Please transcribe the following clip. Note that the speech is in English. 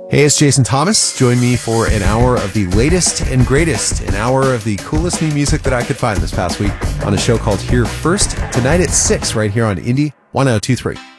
Hey, it's Jason Thomas. Join me for an hour of the latest and greatest, an hour of the coolest new music that I could find this past week on a show called Here First, tonight at 6 right here on Indie 1023.